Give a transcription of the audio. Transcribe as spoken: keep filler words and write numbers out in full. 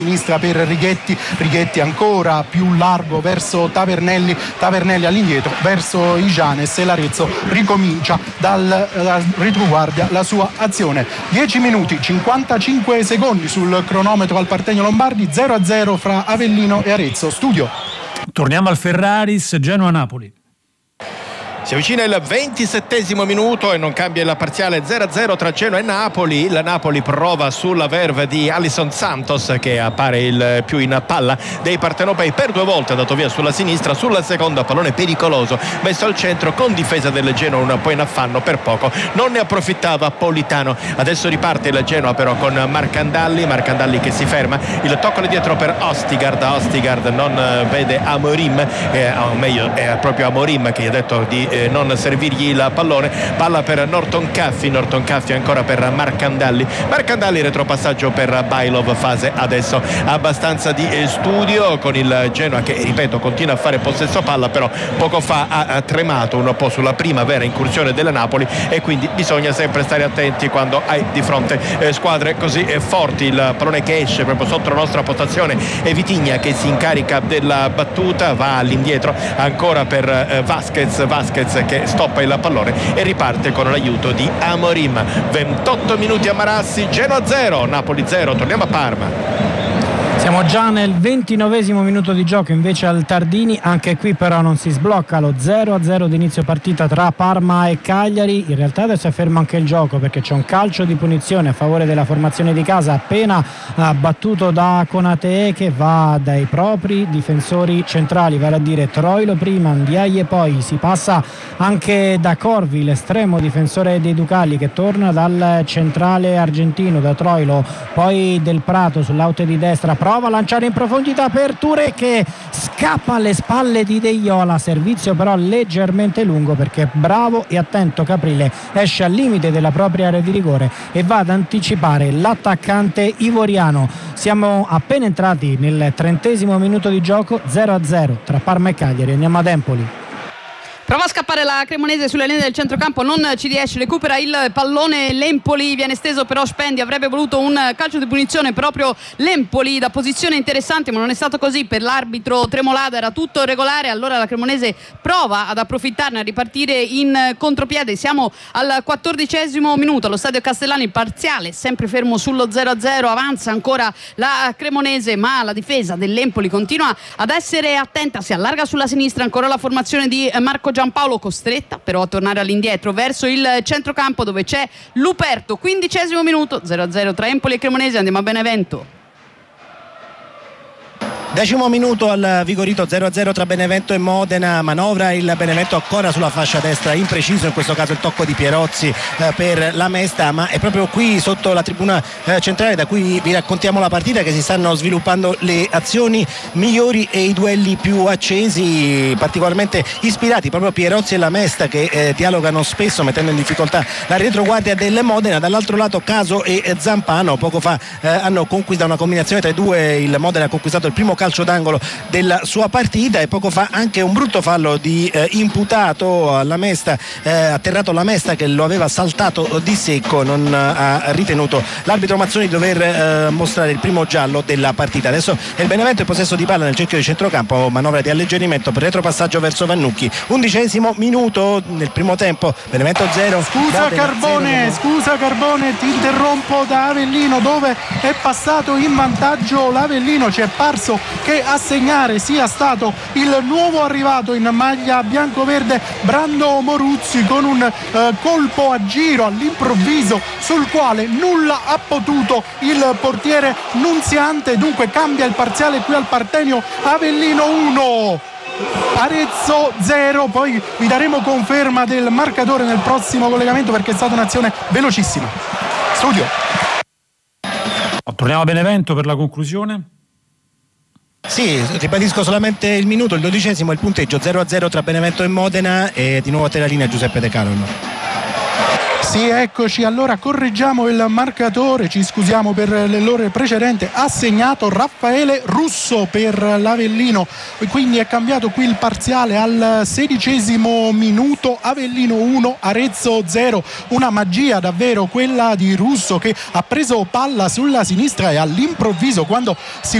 sinistra per Righetti, Righetti ancora più largo verso Tavernelli, Tavernelli all'indietro verso Ijanes e l'Arezzo ricomincia dal retroguardia la sua azione. dieci minuti cinquantacinque secondi sul cronometro al Partenio Lombardi, zero a zero fra Avellino e Arezzo. Studio. Torniamo al Ferraris, Genoa-Napoli. Si avvicina il ventisettesimo minuto e non cambia il parziale, zero a zero tra Genoa e Napoli. La Napoli prova sulla verve di Alisson Santos, che appare il più in palla dei partenopei, per due volte ha dato via sulla sinistra, sulla seconda pallone pericoloso messo al centro con difesa del Genoa un po' in affanno, per poco non ne approfittava Politano. Adesso riparte il Genoa però con Marcandalli, Marcandalli che si ferma, il tocco di dietro per Ostigard, Ostigard non vede Amorim, eh, o meglio è proprio Amorim che gli ha detto di eh, non servirgli il pallone, palla per Norton Caffi, Norton Caffi ancora per Marcandalli, Marcandalli retropassaggio per Bailov, fase adesso abbastanza di studio con il Genoa che, ripeto, continua a fare possesso palla, però poco fa ha tremato un po' sulla prima vera incursione della Napoli e quindi bisogna sempre stare attenti quando hai di fronte eh, squadre così eh, forti. Il pallone che esce proprio sotto la nostra postazione e Vitigna che si incarica della battuta, va all'indietro ancora per eh, Vasquez, Vasquez che stoppa il pallone e riparte con l'aiuto di Amorim. ventotto minuti a Marassi, Genoa zero, Napoli zero. Torniamo a Parma. Siamo già nel ventinovesimo minuto di gioco invece al Tardini, anche qui però non si sblocca lo zero a zero di inizio partita tra Parma e Cagliari. In realtà adesso è fermo anche il gioco perché c'è un calcio di punizione a favore della formazione di casa appena battuto da Konate, che va dai propri difensori centrali, vale a dire Troilo prima, Ndiaye poi, si passa anche da Corvi, l'estremo difensore dei Ducali, che torna dal centrale argentino, da Troilo, poi Del Prato sull'aute di destra, prova a lanciare in profondità per Touré che scappa alle spalle di De Iola, servizio però leggermente lungo perché bravo e attento Caprile esce al limite della propria area di rigore e va ad anticipare l'attaccante ivoriano. Siamo appena entrati nel trentesimo minuto di gioco, zero a zero tra Parma e Cagliari. Andiamo ad Empoli. Prova a scappare la Cremonese sulle linee del centrocampo, non ci riesce, recupera il pallone l'Empoli, viene steso però Spendi, avrebbe voluto un calcio di punizione proprio l'Empoli da posizione interessante, ma non è stato così per l'arbitro Tremolada, era tutto regolare. Allora la Cremonese prova ad approfittarne, a ripartire in contropiede. Siamo al quattordicesimo minuto allo stadio Castellani, il parziale sempre fermo sullo zero a zero, avanza ancora la Cremonese ma la difesa dell'Empoli continua ad essere attenta, si allarga sulla sinistra ancora la formazione di Marco Giampaolo, costretta però a tornare all'indietro verso il centrocampo dove c'è Luperto. Quindicesimo minuto, zero a zero tra Empoli e Cremonese. Andiamo a Benevento. Decimo minuto al Vigorito, zero a zero tra Benevento e Modena, manovra il Benevento ancora sulla fascia destra, impreciso in questo caso il tocco di Pierozzi eh, per la Mesta, ma è proprio qui sotto la tribuna eh, centrale da cui vi raccontiamo la partita che si stanno sviluppando le azioni migliori e i duelli più accesi, particolarmente ispirati proprio Pierozzi e la Mesta che eh, dialogano spesso mettendo in difficoltà la retroguardia del Modena. Dall'altro lato Caso e Zampano poco fa eh, hanno conquistato una combinazione tra i due, il Modena ha conquistato il primo calcio d'angolo della sua partita e poco fa anche un brutto fallo di eh, imputato alla Mesta, eh, atterrato la Mesta che lo aveva saltato di secco, non ha ritenuto l'arbitro Mazzoni di dover eh, mostrare il primo giallo della partita. Adesso è il Benevento in possesso di palla nel cerchio di centrocampo, manovra di alleggerimento per retropassaggio verso Vannucchi. Undicesimo minuto nel primo tempo, Benevento zero. Scusa Carbone, scusa Carbone, ti interrompo da Avellino dove è passato in vantaggio l'Avellino. Ci è parso che a segnare sia stato il nuovo arrivato in maglia bianco-verde Brando Moruzzi con un eh, colpo a giro all'improvviso sul quale nulla ha potuto il portiere Nunziante. Dunque cambia il parziale qui al Partenio, Avellino uno Arezzo zero. Poi vi daremo conferma del marcatore nel prossimo collegamento perché è stata un'azione velocissima. Studio. Torniamo a Benevento per la conclusione. Sì, ribadisco solamente il minuto, il dodicesimo, il punteggio zero a zero tra Benevento e Modena e di nuovo a te la linea Giuseppe De Carlo. Sì, eccoci, allora correggiamo il marcatore, ci scusiamo per l'errore precedente, ha segnato Raffaele Russo per l'Avellino, quindi è cambiato qui il parziale al sedicesimo minuto, Avellino uno, Arezzo zero, una magia davvero quella di Russo che ha preso palla sulla sinistra e all'improvviso, quando si